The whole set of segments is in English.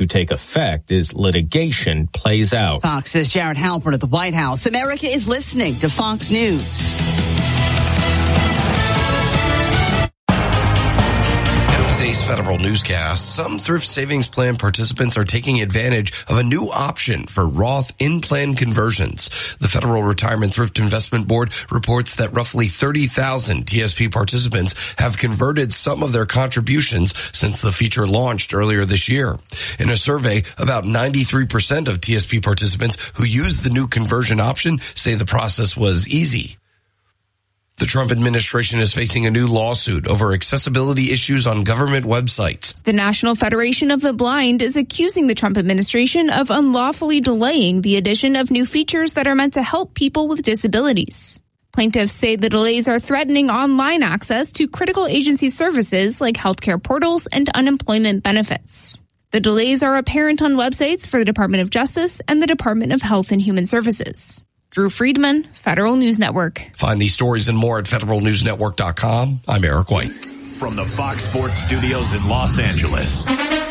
to take effect as litigation plays out. Fox's Jared Halpern at the White House. America is listening to Fox News. Today's Federal Newscast, some thrift savings plan participants are taking advantage of a new option for Roth in-plan conversions. The Federal Retirement Thrift Investment Board reports that roughly 30,000 TSP participants have converted some of their contributions since the feature launched earlier this year. In a survey, about 93% of TSP participants who used the new conversion option say the process was easy. The Trump administration is facing a new lawsuit over accessibility issues on government websites. The National Federation of the Blind is accusing the Trump administration of unlawfully delaying the addition of new features that are meant to help people with disabilities. Plaintiffs say the delays are threatening online access to critical agency services like healthcare portals and unemployment benefits. The delays are apparent on websites for the Department of Justice and the Department of Health and Human Services. Drew Friedman, Federal News Network. Find these stories and more at federalnewsnetwork.com. I'm Eric White. From the Fox Sports Studios in Los Angeles,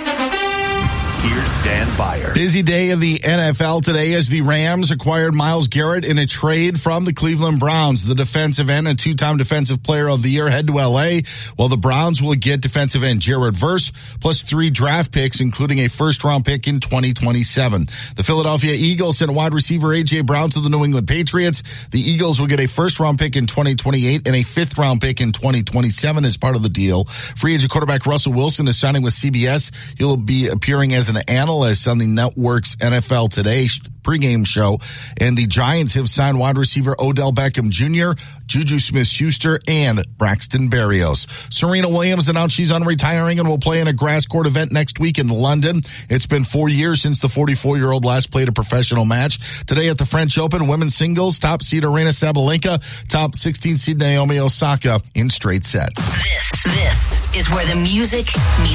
here's Dan Byer. Busy day in the NFL today as the Rams acquired Myles Garrett in a trade from the Cleveland Browns. The defensive end and two-time defensive player of the year head to L.A., while the Browns will get defensive end Jared Verse plus 3 draft picks, including a first-round pick in 2027. The Philadelphia Eagles sent wide receiver A.J. Brown to the New England Patriots. The Eagles will get a first-round pick in 2028 and a fifth-round pick in 2027 as part of the deal. Free agent quarterback Russell Wilson is signing with CBS. He'll be appearing as an analyst on the network's NFL Today pregame show. And the Giants have signed wide receiver Odell Beckham Jr., Juju Smith-Schuster, and Braxton Berrios. Serena Williams announced she's unretiring and will play in a grass court event next week in London. It's been 4 years since the 44-year-old last played a professional match. Today at the French Open, women's singles, top seed Aryna Sabalenka, top 16 seed Naomi Osaka in straight sets. This is where the music meets